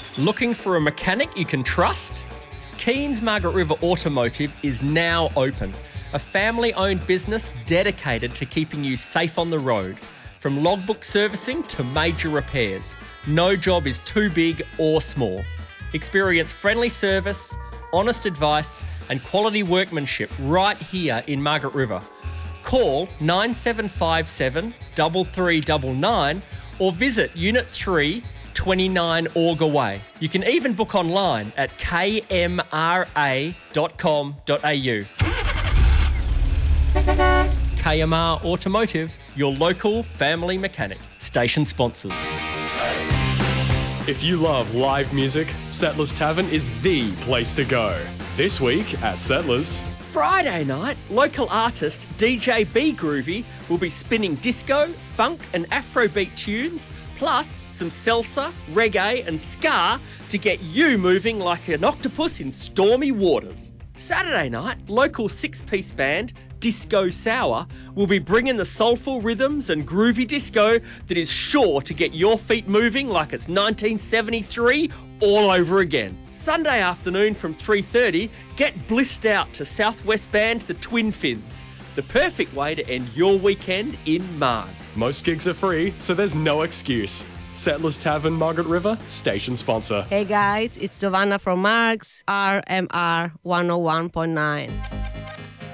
Looking for a mechanic you can trust? Keens Margaret River Automotive is now open. A family-owned business dedicated to keeping you safe on the road. From logbook servicing to major repairs, no job is too big or small. Experience friendly service, honest advice and quality workmanship right here in Margaret River. Call 9757 3399 or visit Unit 3, 29 Auger Way. You can even book online at kmra.com.au. KMR Automotive, your local family mechanic. Station sponsors. If you love live music, Settlers Tavern is the place to go. This week at Settlers. Friday night, local artist DJ B Groovy will be spinning disco, funk and Afrobeat tunes, plus some salsa, reggae and ska to get you moving like an octopus in stormy waters. Saturday night, local six-piece band Disco Sour will be bringing the soulful rhythms and groovy disco that is sure to get your feet moving like it's 1973 all over again. Sunday afternoon from 3:30, get blissed out to Southwest Band The Twin Fins. The perfect way to end your weekend in Margs. Most gigs are free, so there's no excuse. Settlers Tavern, Margaret River, station sponsor. Hey guys, it's Giovanna from Margs, RMR 101.9.